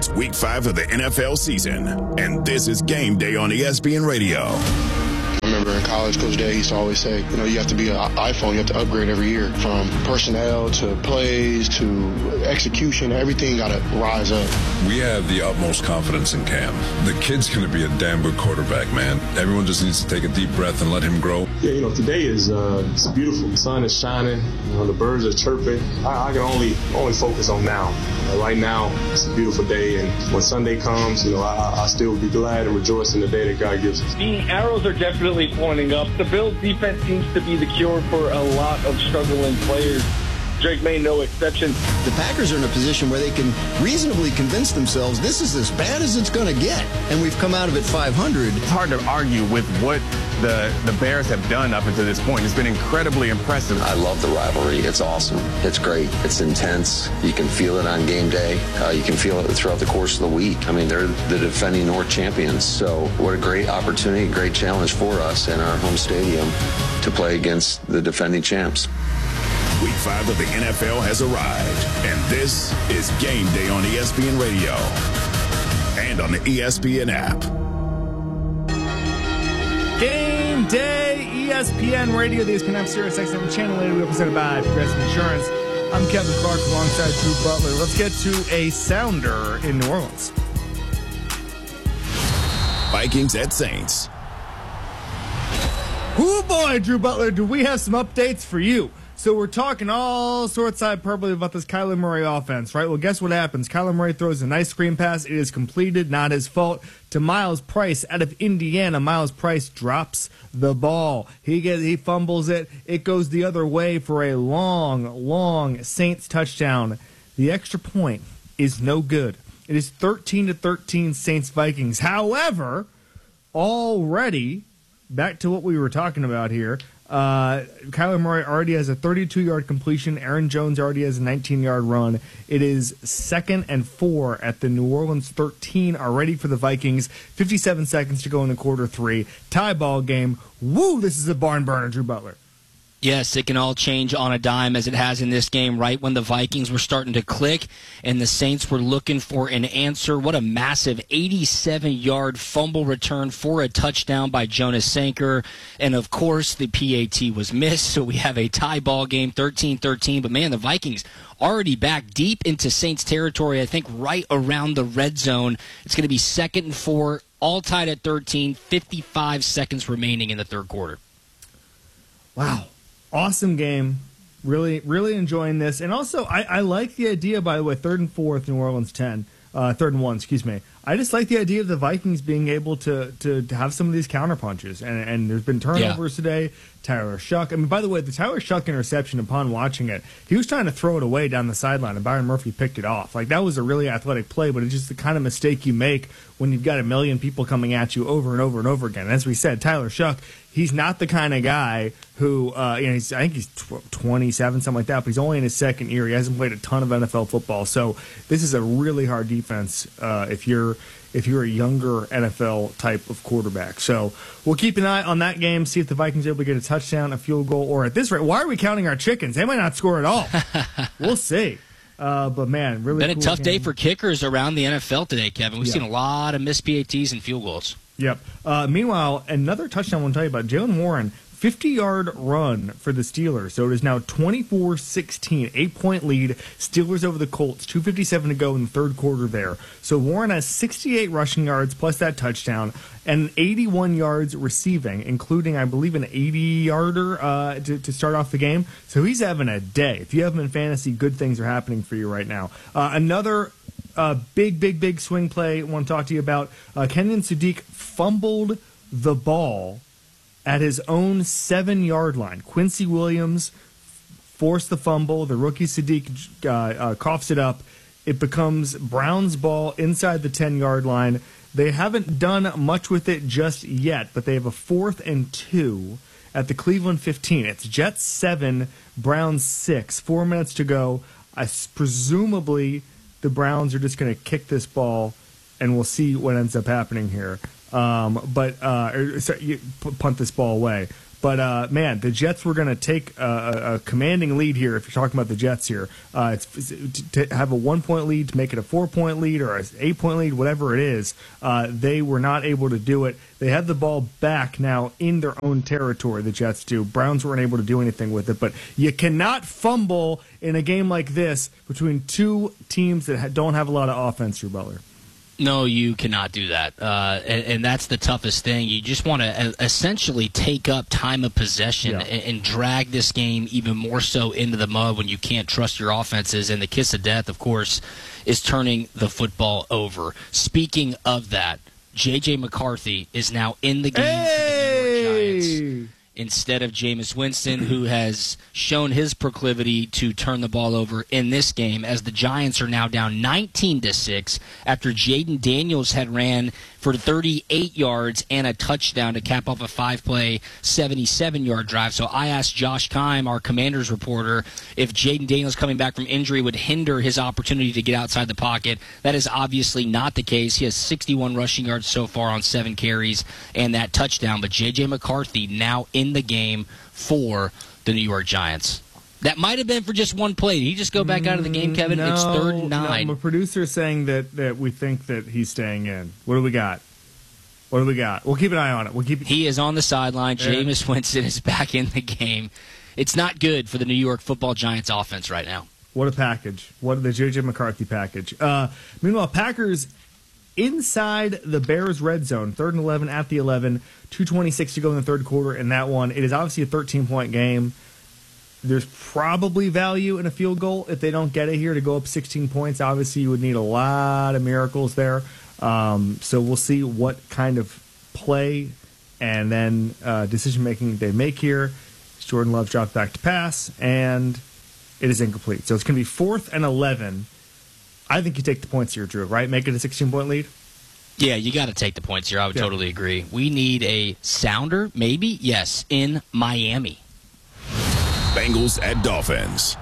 It's week 5 of the NFL season, and this is Game Day on ESPN Radio. I remember in college, Coach Day used to always say, you have to be an iPhone. You have to upgrade every year, from personnel to plays to execution. Everything got to rise up. We have the utmost confidence in Cam. The kid's going to be a damn good quarterback, man. Everyone just needs to take a deep breath and let him grow. Yeah, today is it's beautiful. The sun is shining. The birds are chirping. I can only focus on now. Right now, it's a beautiful day, and when Sunday comes, I still be glad and rejoice in the day that God gives us. The arrows are definitely pointing up. The Bills' defense seems to be the cure for a lot of struggling players. Drake May, no exception. The Packers are in a position where they can reasonably convince themselves this is as bad as it's going to get, and we've come out of it 500. It's hard to argue with what the Bears have done up until this point. It's been incredibly impressive. I love the rivalry. It's awesome. It's great. It's intense. You can feel it on game day. You can feel it throughout the course of the week. I mean, they're the defending North champions, so what a great opportunity, great challenge for us in our home stadium to play against the defending champs. Week 5 of the NFL has arrived, and this is Game Day on ESPN Radio and on the ESPN app. Game Day, ESPN Radio, the ESPN app, Sirius XM Channel 80, represented by Progressive Insurance. I'm Kevin Clark alongside Drew Butler. Let's get to a sounder in New Orleans. Vikings at Saints. Oh boy, Drew Butler, do we have some updates for you? So we're talking all sorts of hyperbole about this Kyler Murray offense, right? Well, guess what happens? Kyler Murray throws a nice screen pass. It is completed, not his fault, to Miles Price out of Indiana. Miles Price drops the ball. He fumbles it. It goes the other way for a long Saints touchdown. The extra point is no good. It is 13-13 Saints-Vikings. However, already, back to what we were talking about here, Kyler Murray already has a 32-yard completion. Aaron Jones already has a 19-yard run. It is 2nd and 4 at the New Orleans 13 already for the Vikings. 57 seconds to go in the quarter 3. Tie ball game. Woo, this is a barn burner, Drew Butler. Yes, it can all change on a dime as it has in this game, right when the Vikings were starting to click and the Saints were looking for an answer. What a massive 87-yard fumble return for a touchdown by Jonas Sanker. And, of course, the PAT was missed, so we have a tie ball game, 13-13. But, man, the Vikings already back deep into Saints territory, I think right around the red zone. It's going to be 2nd and 4, all tied at 13, 55 seconds remaining in the third quarter. Wow. Awesome game. Really enjoying this. And also, I like the idea, by the way, 3rd and 4, New Orleans 10. 3rd and 1, excuse me. I just like the idea of the Vikings being able to have some of these counterpunches. And there's been turnovers today. Tyler Shuck. I mean, by the way, the Tyler Shuck interception, upon watching it, he was trying to throw it away down the sideline, and Byron Murphy picked it off. Like, that was a really athletic play, but it's just the kind of mistake you make when you've got a million people coming at you over and over and over again. As we said, Tyler Shuck, he's not the kind of guy who, I think he's 27, something like that, but he's only in his second year. He hasn't played a ton of NFL football. So this is a really hard defense if you're a younger NFL type of quarterback. So we'll keep an eye on that game, see if the Vikings are able to get a touchdown, a field goal, or at this rate, why are we counting our chickens? They might not score at all. We'll see. But, man, really been a cool tough game. day for kickers around the NFL today, Kevin. We've seen a lot of missed PATs and field goals. Yep. Meanwhile, another touchdown I want to tell you about, Jaylen Warren, 50-yard run for the Steelers. So it is now 24-16, 8-point lead. Steelers over the Colts, 2:57 to go in the third quarter there. So Warren has 68 rushing yards plus that touchdown and 81 yards receiving, including, I believe, an 80-yarder to start off the game. So he's having a day. If you have him in fantasy, good things are happening for you right now. Another big swing play I want to talk to you about. Kenyon Sadiq fumbled the ball at his own 7-yard line. Quincy Williams forced the fumble. The rookie Sadiq coughs it up. It becomes Brown's ball inside the 10-yard line. They haven't done much with it just yet, but they have a 4th and 2 at the Cleveland 15. It's Jets 7, Browns 6. 4 minutes to go. Presumably, the Browns are just going to kick this ball, and we'll see what ends up happening here. You punt this ball away. But, man, the Jets were going to take a commanding lead here, if you're talking about the Jets here. To have a 1-point lead, to make it a 4-point lead or an 8-point lead, whatever it is, they were not able to do it. They have the ball back now in their own territory, the Jets do. Browns weren't able to do anything with it. But you cannot fumble in a game like this between two teams that don't have a lot of offense, Drew Butler. No, you cannot do that. And that's the toughest thing. You just want to essentially take up time of possession and drag this game even more so into the mud when you can't trust your offenses. And the kiss of death, of course, is turning the football over. Speaking of that, J.J. McCarthy is now in the game for the New York Giants instead of Jameis Winston, who has shown his proclivity to turn the ball over in this game, as the Giants are now down 19-6 after Jaden Daniels had ran for 38 yards and a touchdown to cap off a 5-play, 77-yard drive. So I asked Josh Keim, our Commanders reporter, if Jaden Daniels coming back from injury would hinder his opportunity to get outside the pocket. That is obviously not the case. He has 61 rushing yards so far on 7 carries and that touchdown. But J.J. McCarthy now in the game for the New York Giants. That might have been for just one play. Did he just go back out of the game, Kevin? No, it's 3rd and 9. No, my producer's saying that we think that he's staying in. What do we got? We'll keep an eye on it. He is on the sideline. Jameis Winston is back in the game. It's not good for the New York Football Giants offense right now. What a package. What the J.J. McCarthy package. Meanwhile, Packers inside the Bears red zone, 3rd and 11 at the 11, 2:26 to go in the third quarter in that one. It is obviously a 13-point game. There's probably value in a field goal if they don't get it here to go up 16 points. Obviously, you would need a lot of miracles there. So we'll see what kind of play and then decision-making they make here. Jordan Love drops back to pass, and it is incomplete. So it's going to be 4th and 11. I think you take the points here, Drew, right? Make it a 16-point lead? Yeah, you got to take the points here. I would totally agree. We need a sounder, maybe? Yes, in Miami. Bengals at Dolphins.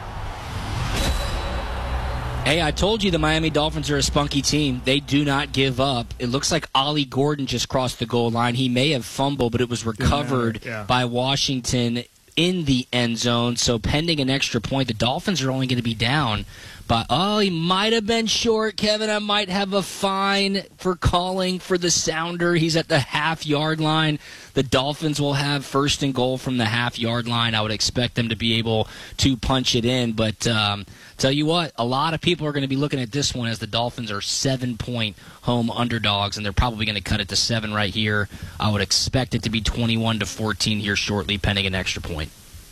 Hey, I told you the Miami Dolphins are a spunky team. They do not give up. It looks like Ollie Gordon just crossed the goal line. He may have fumbled, but it was recovered by Washington in the end zone. So pending an extra point, the Dolphins are only going to be down. But, he might have been short, Kevin. I might have a fine for calling for the sounder. He's at the half-yard line. The Dolphins will have 1st and goal from the half-yard line. I would expect them to be able to punch it in. But tell you what, a lot of people are going to be looking at this one as the Dolphins are 7-point home underdogs, and they're probably going to cut it to 7 right here. I would expect it to be 21-14 here shortly, pending an extra point.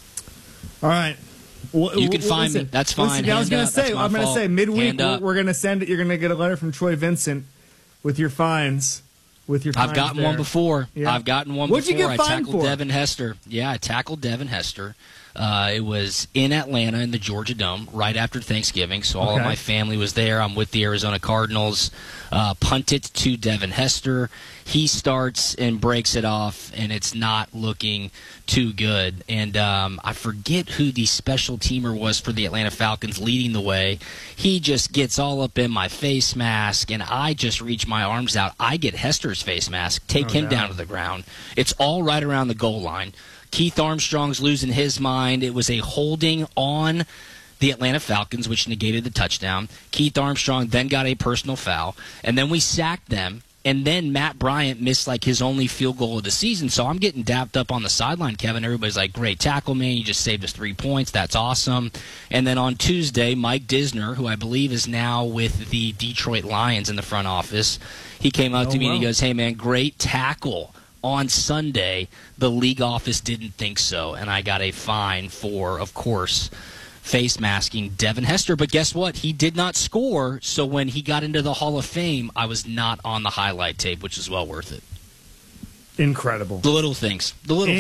All right. Well, you can find me. That's fine. I was going to say, midweek we're going to send it. You're going to get a letter from Troy Vincent with your fines. I've gotten one before. Yeah. I've gotten one What'd before. You get fined for? Devin Hester. Yeah, I tackled Devin Hester. It was in Atlanta in the Georgia Dome right after Thanksgiving, so all of my family was there. I'm with the Arizona Cardinals. Punted to Devin Hester. He starts and breaks it off, and it's not looking too good. And I forget who the special teamer was for the Atlanta Falcons leading the way. He just gets all up in my face mask, and I just reach my arms out. I get Hester's face mask, take him down to the ground. It's all right around the goal line. Keith Armstrong's losing his mind. It was a holding on the Atlanta Falcons, which negated the touchdown. Keith Armstrong then got a personal foul, and then we sacked them. And then Matt Bryant missed like his only field goal of the season. So I'm getting dapped up on the sideline, Kevin. Everybody's like, great tackle, man. You just saved us 3 points. That's awesome. And then on Tuesday, Mike Disner, who I believe is now with the Detroit Lions in the front office, he came up to me and he goes, hey, man, great tackle. On Sunday, the league office didn't think so, and I got a fine for, of course, face masking Devin Hester. But guess what? He did not score, so when he got into the Hall of Fame, I was not on the highlight tape, which is well worth it. Incredible. The little things.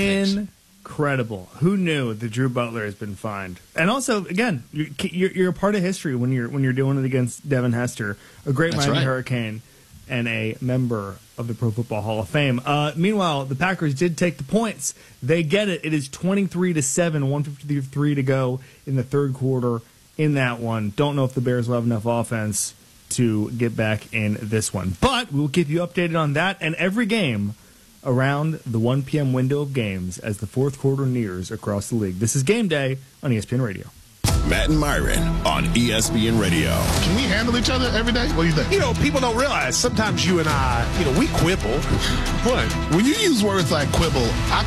Incredible. Who knew that Drew Butler has been fined? And also, again, you're a part of history when you're doing it against Devin Hester, a great Miami Hurricane, and a member of the Pro Football Hall of Fame. Meanwhile, the Packers did take the points. They get it. It is 23-7, 1:53 to go in the third quarter in that one. Don't know if the Bears will have enough offense to get back in this one. But we'll keep you updated on that and every game around the 1 p.m. window of games as the fourth quarter nears across the league. This is Game Day on ESPN Radio. Matt and Myron on ESPN Radio. Can we handle each other every day? What do you think? You know, people don't realize sometimes you and I, we quibble. What? When you use words like quibble, I